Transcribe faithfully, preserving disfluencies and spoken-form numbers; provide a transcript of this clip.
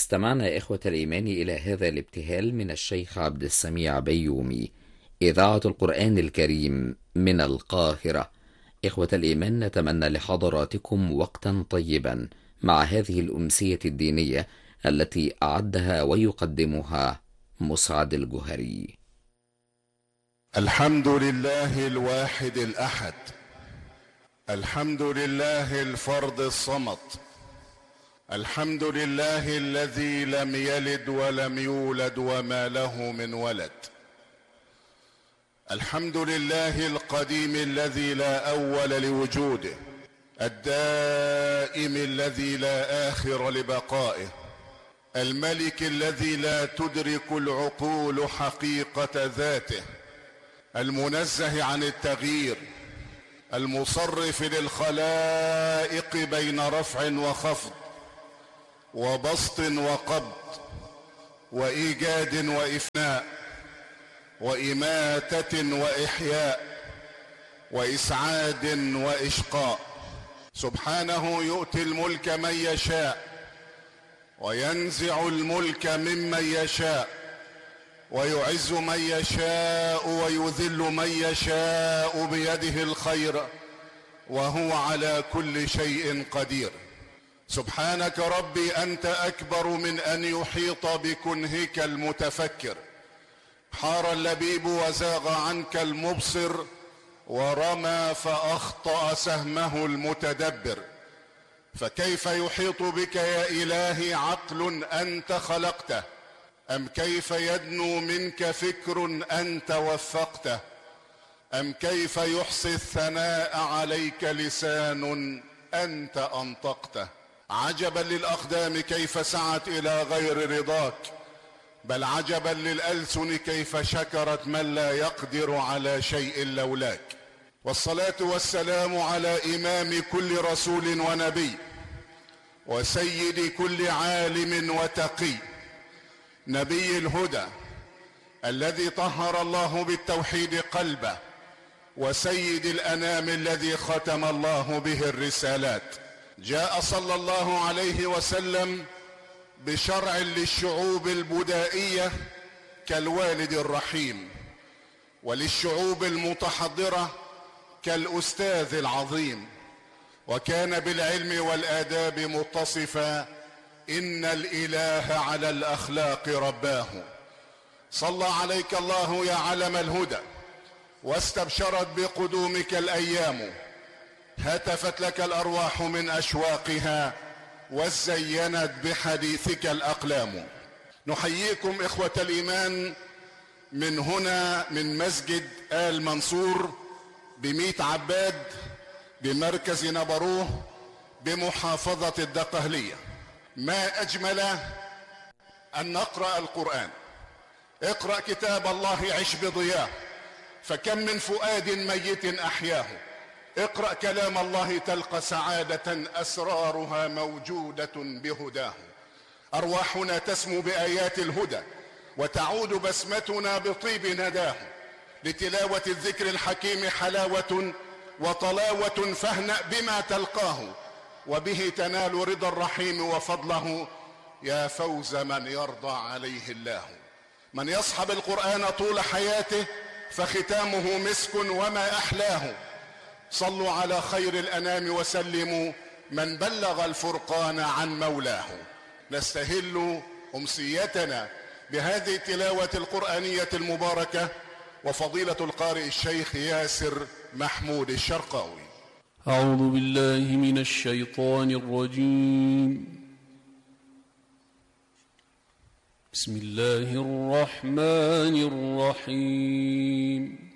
استمعنا يا إخوة الإيمان إلى هذا الابتهال من الشيخ عبد السميع بيومي، إذاعة القرآن الكريم من القاهرة. إخوة الإيمان، نتمنى لحضراتكم وقتا طيبا مع هذه الأمسية الدينية التي أعدها ويقدمها مسعد الجهري. الحمد لله الواحد الأحد، الحمد لله الفرد الصمد، الحمد لله الذي لم يلد ولم يولد وما له من ولد، الحمد لله القديم الذي لا أول لوجوده، الدائم الذي لا آخر لبقائه، الملك الذي لا تدرك العقول حقيقة ذاته، المنزه عن التغيير، المصرف للخلائق بين رفع وخفض وبسط وقبض وإيجاد وإفناء وإماتة وإحياء وإسعاد وإشقاء. سبحانه يؤتي الملك من يشاء وينزع الملك ممن يشاء ويعز من يشاء ويذل من يشاء بيده الخير وهو على كل شيء قدير. سبحانك ربي أنت أكبر من أن يحيط بكنهك المتفكر. حار اللبيب وزاغ عنك المبصر ورمى فأخطأ سهمه المتدبر. فكيف يحيط بك يا إلهي عقل أنت خلقته؟ أم كيف يدنو منك فكر أنت وفقته؟ أم كيف يحصي الثناء عليك لسان أنت أنطقته؟ عجبا للأقدام كيف سعت إلى غير رضاك، بل عجبا للألسن كيف شكرت من لا يقدر على شيء لولاك. والصلاة والسلام على إمام كل رسول ونبي وسيد كل عالم وتقي، نبي الهدى الذي طهر الله بالتوحيد قلبه، وسيد الأنام الذي ختم الله به الرسالات. جاء صلى الله عليه وسلم بشرع للشعوب البدائية كالوالد الرحيم، وللشعوب المتحضرة كالأستاذ العظيم، وكان بالعلم والآداب متصفا. إن الإله على الأخلاق رباه. صلى عليك الله يا علم الهدى، واستبشرت بقدومك الأيام، هتفت لك الأرواح من أشواقها، وزينت بحديثك الأقلام. نحييكم إخوة الإيمان من هنا من مسجد آل منصور بميت عباد بمركز نبروه بمحافظة الدقهلية. ما أجمل أن نقرأ القرآن. اقرأ كتاب الله عش بضياه، فكم من فؤاد ميت أحياه. اقرأ كلام الله تلقى سعادة أسرارها موجودة بهداه. أرواحنا تسمو بآيات الهدى، وتعود بسمتنا بطيب نداه. لتلاوة الذكر الحكيم حلاوة وطلاوة، فاهنأ بما تلقاه، وبه تنال رضا الرحيم وفضله. يا فوز من يرضى عليه الله. من يصحب القرآن طول حياته فختامه مسك وما أحلاه. صلوا على خير الأنام وسلموا من بلغ الفرقان عن مولاه. نستهل أمسيتنا بهذه التلاوة القرآنية المباركة، وفضيلة القارئ الشيخ ياسر محمود الشرقاوي. أعوذ بالله من الشيطان الرجيم. بسم الله الرحمن الرحيم.